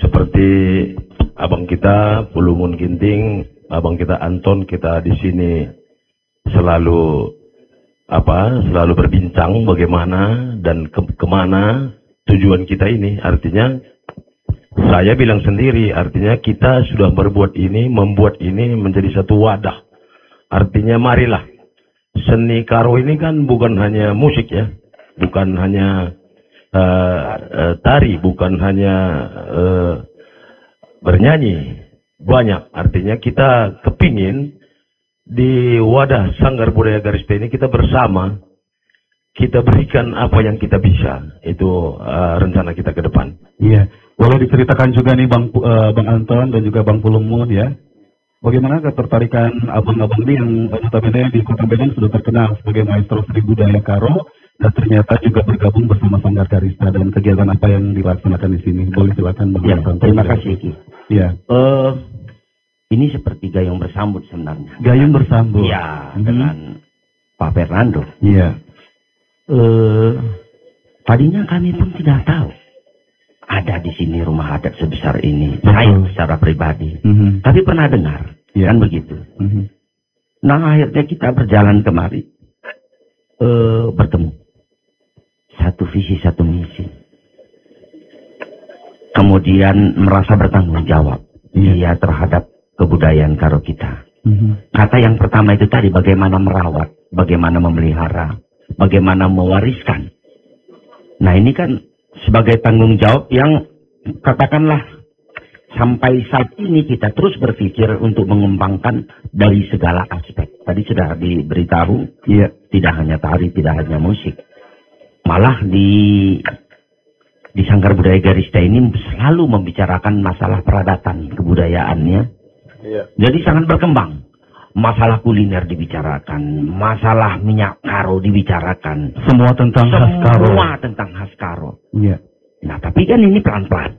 seperti abang kita Pulumun Ginting, abang kita Anton, kita di sini selalu berbincang bagaimana dan kemana tujuan kita ini. Artinya saya bilang sendiri, artinya kita sudah membuat ini menjadi satu wadah. Artinya marilah, seni karo ini kan bukan hanya musik ya, bukan hanya tari, bukan hanya bernyanyi, banyak. Artinya kita kepingin di wadah Sanggar Budaya Garista ini kita bersama, kita berikan apa yang kita bisa. Itu rencana kita ke depan. Iya, boleh diceritakan juga nih Bang Anton dan juga Bang Pulumun ya, bagaimana ketertarikan abang-abang ini yang notabene di Kota Medan sudah terkenal sebagai maestro seni budaya karo, dan ternyata juga bergabung bersama Sanggar Garista, dan kegiatan apa yang dilaksanakan di sini. Boleh silakan Bang Anton. Terima kasih Ki. Iya. Ini seperti gayung bersambut sebenarnya. Gayung bersambut. Iya, dengan Pak Fernando. Iya. Tadinya kami pun tidak tahu ada di sini rumah adat sebesar ini. Saya secara pribadi, tapi pernah dengar, kan begitu. Nah akhirnya kita berjalan kemari, bertemu, satu visi satu misi, kemudian merasa bertanggung jawab dia terhadap kebudayaan karo kita. Kata yang pertama itu tadi, bagaimana merawat, bagaimana memelihara, bagaimana mewariskan. Nah ini kan sebagai tanggung jawab yang katakanlah sampai saat ini kita terus berpikir untuk mengembangkan dari segala aspek. Tadi sudah diberitahu, tidak hanya tari, tidak hanya musik. Malah di Sanggar Budaya Garista ini selalu membicarakan masalah peradatan kebudayaannya. Jadi sangat berkembang. Masalah kuliner dibicarakan, masalah minyak karo dibicarakan. Semua tentang khas karo. Semua tentang khas karo. Iya. Nah, tapi kan ini pelan-pelan.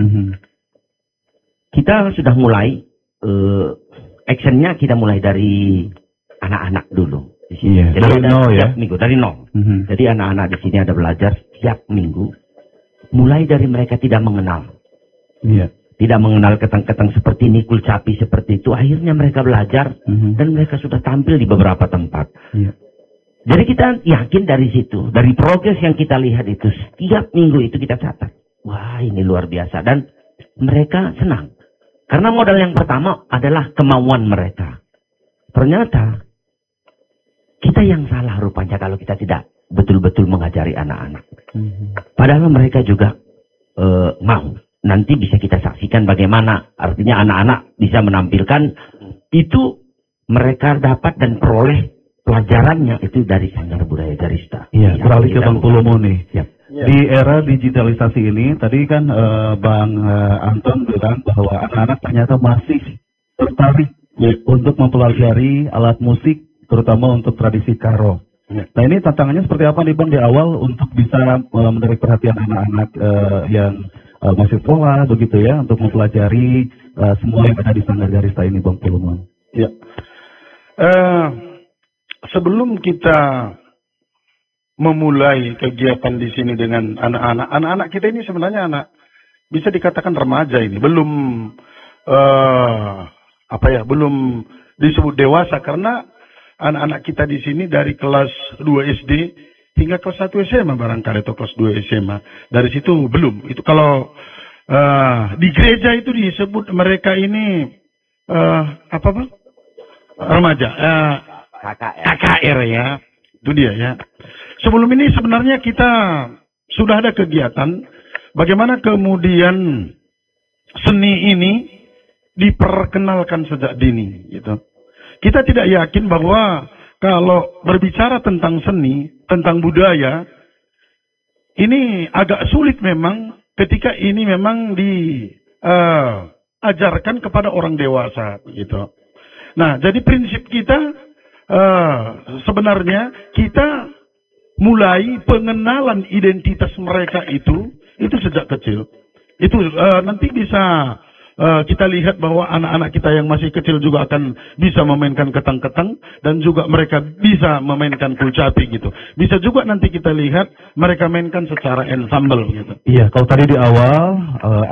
Kita sudah mulai, actionnya kita mulai dari anak-anak dulu. Di sini. Jadi dari nol ya? Minggu, dari nol. Jadi anak-anak di sini ada belajar setiap minggu. Mulai dari mereka tidak mengenal. Tidak mengenal ketang-ketang seperti ini, kulcapi seperti itu. Akhirnya mereka belajar dan mereka sudah tampil di beberapa tempat. Jadi kita yakin dari situ, dari progres yang kita lihat itu, setiap minggu itu kita catat. Wah ini luar biasa. Dan mereka senang. Karena modal yang pertama adalah kemauan mereka. Ternyata kita yang salah rupanya kalau kita tidak betul-betul mengajari anak-anak. Padahal mereka juga mau. Nanti bisa kita saksikan bagaimana artinya anak-anak bisa menampilkan itu, mereka dapat dan peroleh pelajarannya itu dari Sanggar Budaya Garista. Iya, beralih ke Bang Pulumun nih. Di era digitalisasi ini, tadi kan Bang Anton bilang bahwa anak-anak ternyata masih tertarik untuk mempelajari alat musik, terutama untuk tradisi karo. Nah ini tantangannya seperti apa nih Bang di awal untuk bisa menarik perhatian anak-anak yang masih sekolah begitu ya, untuk mempelajari semua yang ada di Sanggar Garista ini Bang Pulumun? Ya. Sebelum kita memulai kegiatan di sini dengan anak-anak kita ini sebenarnya bisa dikatakan remaja ini, belum belum disebut dewasa, karena anak-anak kita di sini dari kelas 2 SD hingga kelas 1 SMA barangkali, atau kelas 2 SMA. Dari situ belum. Itu kalau di gereja itu disebut mereka ini remaja. KKR ya. Itu dia ya. Sebelum ini sebenarnya kita sudah ada kegiatan bagaimana kemudian seni ini diperkenalkan sejak dini gitu. Kita tidak yakin bahwa kalau berbicara tentang seni, tentang budaya, ini agak sulit memang ketika ini memang diajarkan kepada orang dewasa gitu. Nah, jadi prinsip kita sebenarnya kita mulai pengenalan identitas mereka itu sejak kecil. Itu nanti bisa kita lihat bahwa anak-anak kita yang masih kecil juga akan bisa memainkan ketang-ketang, dan juga mereka bisa memainkan kulcapi gitu. Bisa juga nanti kita lihat mereka mainkan secara ensemble gitu. Iya, kalau tadi di awal